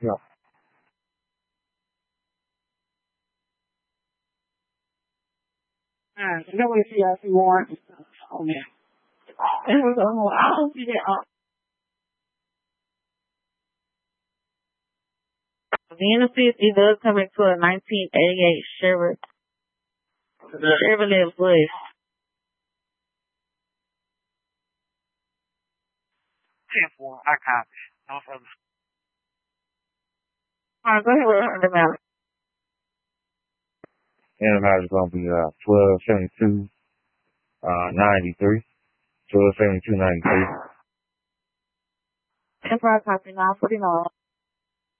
Yeah. No way she actually warrants on it. It was I hope you get up. Vienna 50 does come into a 1988 Chevrolet Blaze. 10-4, I copy. No further. All right, go ahead with the amount. And amount is going to be 1272 93. 1272 93. 10-5 copy, 949.